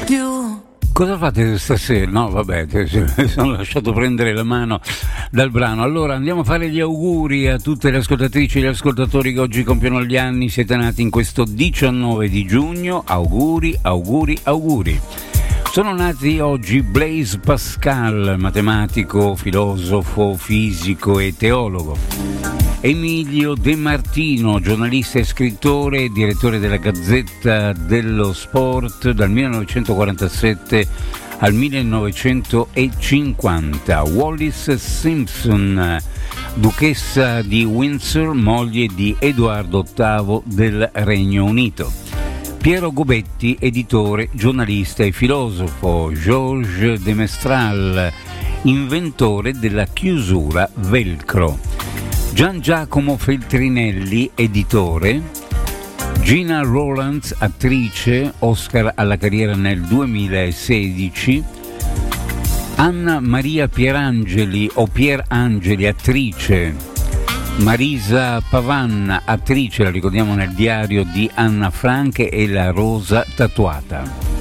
più. Cosa fate stasera? No, vabbè, mi sono lasciato prendere la mano dal brano. Allora andiamo a fare gli auguri a tutte le ascoltatrici e gli ascoltatori che oggi compiono gli anni. Siete nati in questo 19 di giugno. Auguri, auguri, auguri. Sono nati oggi Blaise Pascal, matematico, filosofo, fisico e teologo. Emilio De Martino, giornalista e scrittore, direttore della Gazzetta dello Sport dal 1947 al 1950. Wallis Simpson, duchessa di Windsor, moglie di Edoardo VIII del Regno Unito. Piero Gobetti, editore, giornalista e filosofo. Georges de Mestral, inventore della chiusura velcro. Gian Giacomo Feltrinelli, editore. Gina Rowlands, attrice, Oscar alla carriera nel 2016. Anna Maria Pierangeli o Pierangeli, attrice. Marisa Pavan, attrice, la ricordiamo nel diario di Anna Frank e La rosa tatuata.